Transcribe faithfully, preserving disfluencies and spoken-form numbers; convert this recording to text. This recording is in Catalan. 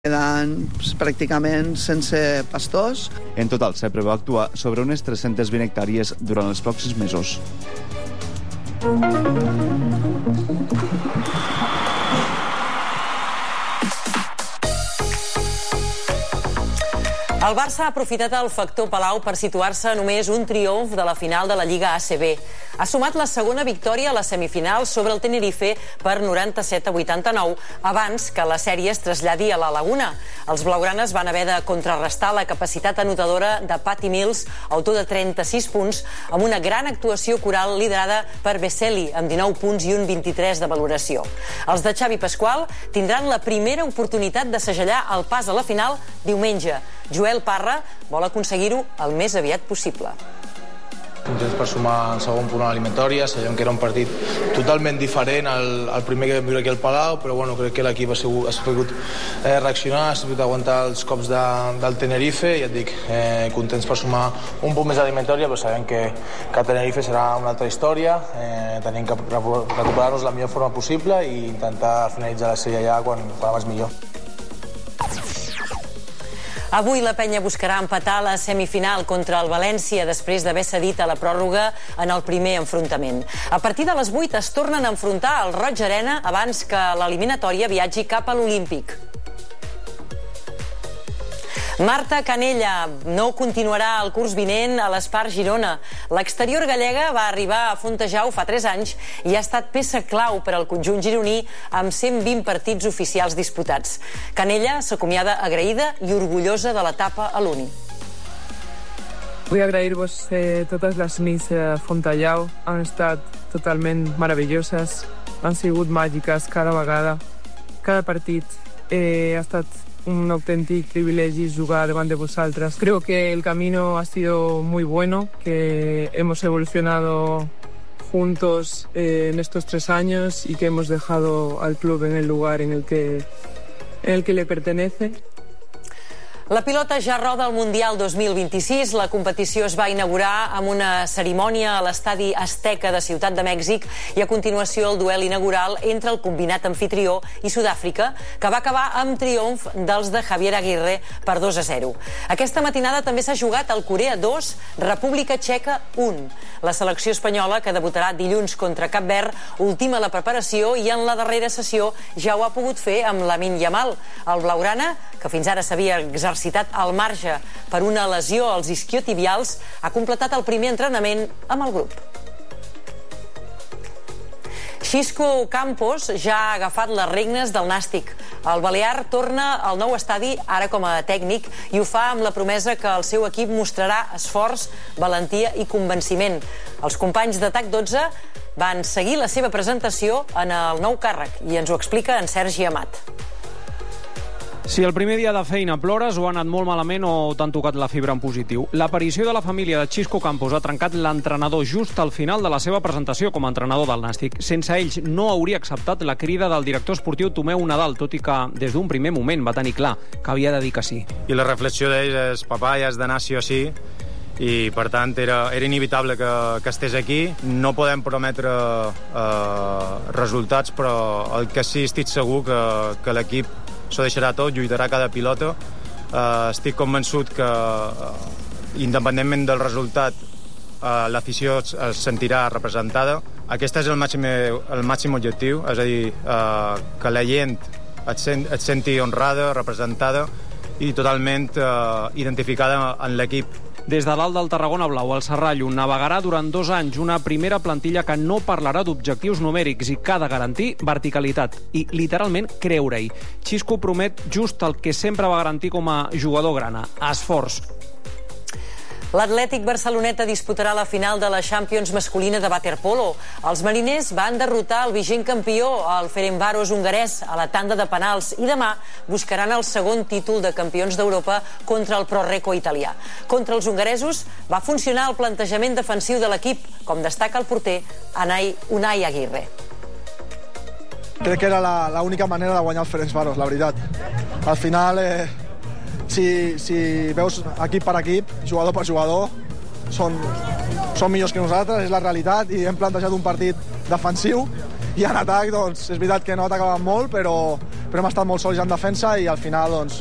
Queden pràcticament sense pastors. En total, se preveu actuar sobre unes tres-centes vint hectàrees durant els pròxims mesos. El Barça ha aprofitat el factor Palau per situar-se a només un triomf de la final de la Lliga A C B. Ha sumat la segona victòria a la semifinal sobre el Tenerife per noranta-set a vuitanta-nou, abans que la sèrie es traslladi a la Laguna. Els blaugranes van haver de contrarrestar la capacitat anotadora de Patty Mills, autor de trenta-sis punts, amb una gran actuació coral liderada per Vesely, amb dinou punts i un vint-i-tres de valoració. Els de Xavi Pasqual tindran la primera oportunitat de segellar el pas a la final diumenge. Joel Parra vol aconseguir-ho el més aviat possible. Contents per sumar el segon punt a l'eliminatòria. Sabíem que era un partit totalment diferent al, al primer que vam viure aquí al Palau, però bueno, crec que l'equip ha, sigut, ha sabut eh, reaccionar, ha sabut aguantar els cops de, del Tenerife, i ja et dic, eh, contents per sumar un punt més a l'eliminatòria, però sabem que, que Tenerife serà una altra història. Eh, tenim que recuperar-nos la millor forma possible i intentar finalitzar la sèrie ja quan, quan abans millor. Avui la penya buscarà empatar la semifinal contra el València després d'haver cedit a la pròrroga en el primer enfrontament. A partir de les vuit es tornen a enfrontar al Roig Arena abans que l'eliminatòria viatgi cap a l'Olímpic. Marta Canella no continuarà el curs vinent a l'Espar Girona. L'exterior gallega va arribar a Fontejau fa tres anys i ha estat peça clau per al conjunt gironí amb cent vint partits oficials disputats. Canella s'acomiada agraïda i orgullosa de l'etapa a l'Uni. Vull agrair-vos eh, totes les nits a Fontejau. Han estat totalment meravelloses, han sigut màgiques cada vegada. Cada partit eh, ha estat un auténtico privilegio jugar delante de vosotras. Creo que el camino ha sido muy bueno, que hemos evolucionado juntos eh, en estos tres años y que hemos dejado al club en el lugar en el que, en el que le pertenece. La pilota ja roda el Mundial dos mil vint-i-sis. La competició es va inaugurar amb una cerimònia a l'estadi Azteca de Ciutat de Mèxic i a continuació el duel inaugural entre el combinat anfitrió i Sud-àfrica, que va acabar amb triomf dels de Javier Aguirre per dos a zero. Aquesta matinada també s'ha jugat el Corea dos, República Txeca un. La selecció espanyola, que debutarà dilluns contra Cap Verd, ultima la preparació i en la darrera sessió ja ho ha pogut fer amb Lamine Yamal. El blaugrana, que fins ara s'havia exercitat al marge per una lesió als isquiotibials, ha completat el primer entrenament amb el grup. Xisco Campos ja ha agafat les regnes del Nàstic. El balear torna al nou estadi ara com a tècnic i ho fa amb la promesa que el seu equip mostrarà esforç, valentia i convenciment. Els companys d'Atac dotze van seguir la seva presentació en el nou càrrec i ens ho explica en Sergi Amat. Si el primer dia de feina plores o ha anat molt malament o t'han tocat la fibra en positiu, l'aparició de la família de Xisco Campos ha trencat l'entrenador just al final de la seva presentació com a entrenador del Nàstic. Sense ells no hauria acceptat la crida del director esportiu Tomeu Nadal, tot i que des d'un primer moment va tenir clar que havia de dir que sí. I la reflexió d'ells és papà, ja has d'anar sí o sí, i per tant era, era inevitable que, que estés aquí. No podem prometre eh, resultats, però el que sí estic segur que, que l'equip s'ho deixarà tot, lluitarà cada pilota. Uh, estic convençut que, uh, independentment del resultat, uh, l'afició es, es sentirà representada. Aquest és el màxim, el màxim objectiu, és a dir, uh, que la gent et, sent, et senti honrada, representada i totalment uh, identificada en l'equip. Des de dalt del Tarragona Blau, el Serrallo navegarà durant dos anys una primera plantilla que no parlarà d'objectius numèrics i que ha de garantir verticalitat i, literalment, creure-hi. Xisco promet just el que sempre va garantir com a jugador grana, esforç. L'Atlètic Barceloneta disputarà la final de la Champions masculina de waterpolo. Els mariners van derrotar el vigent campió, el Ferencváros hongarès, a la tanda de penals i demà buscaran el segon títol de campions d'Europa contra el ProReco italià. Contra els hongaresos va funcionar el plantejament defensiu de l'equip, com destaca el porter Unai Aguirre. Crec que era l'única manera de guanyar el Ferencváros, la veritat. Al final... Eh... Si, si veus equip per equip, jugador per jugador, són, són millors que nosaltres, és la realitat, i hem plantejat un partit defensiu, i en atac, doncs, és veritat que no atacàvem molt, però, però hem estat molt sòlids en defensa i al final doncs,